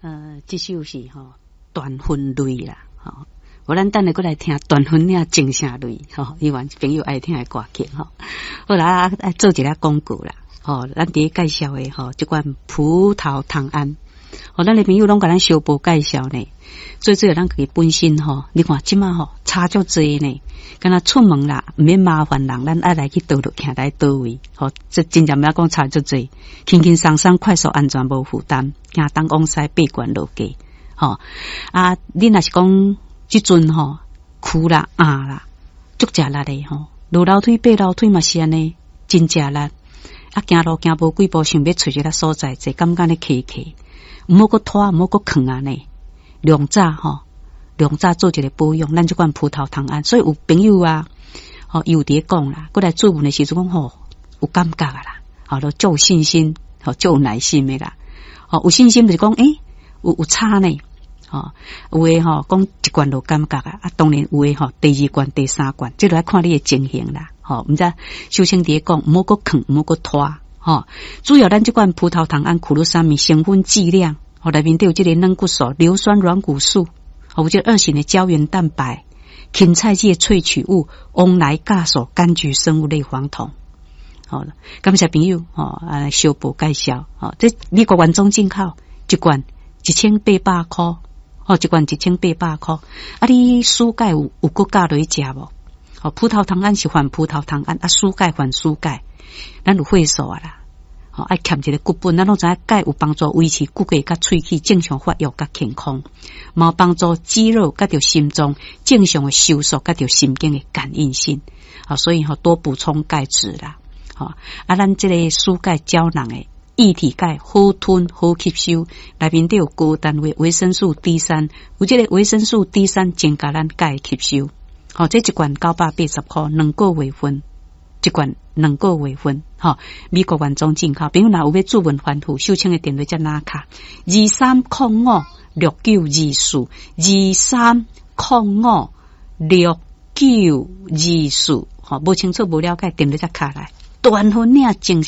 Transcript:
这首是断分类啦，我咱等下过来听断分领正啥类，希望朋友爱听的歌曲好啦，做一个广告啦，咱第一介绍的这款葡萄糖胺，咱的朋友拢甲咱小报介绍呢，最主要咱自己本身你看即马差足济呢，敢若出门啦，唔免麻烦人，咱爱来去倒落徛在倒位，这真正要讲差足济，轻轻松松、快速、安全、无负担，行东往西，八关落街，你若是讲即阵苦啦、压啦，足食力的落楼梯、爬楼梯嘛是安尼，真食力。行路行无几步，想要找一个所在，就感觉咧客，唔好个拖，唔好个扛啊呢。量早做一个保养，咱即款葡萄糖胺，所以有朋友又伫讲啦，过来做问的时阵讲有感觉啊啦，都足有信心，足有耐心的啦，有信心就是讲有差呢，有诶讲一罐就感觉啊，当然有诶第二罐、第三罐，这就要看你的情形啦。毋知修清伫讲，唔好个扛，唔好个拖，主要咱即款葡萄糖胺苦鲁沙米成分剂量，内面都有这个软骨素、硫酸软骨素，有这二型的胶原蛋白、芹菜叶萃取物、翁来酵素、柑橘生物类黄酮。感谢朋友小报介绍，这美国原装进口，一罐1800块，一罐1800块，你暑假有搁加落去食无？葡萄糖胺是换葡萄糖胺，蔬钙换蔬钙，咱有会数啊啦。爱欠一个骨本，咱拢知影钙有帮助维持骨骼甲喙齿正常发育甲健康，嘛帮助肌肉甲着心脏正常的收缩甲着神经的感应性。所以多补充钙质啦。咱这个蔬钙胶囊的液体钙好吞好吸收，内面都有高单位维生素 D3， 有这个维生素 D3 增加咱钙吸收。这一罐980块，2个月份，一罐2个月份，美国原装进口。朋友若有要注文反复，秀清的电话在哪卡？23056924，23056924，无清楚无了解，电话在卡来。断分领正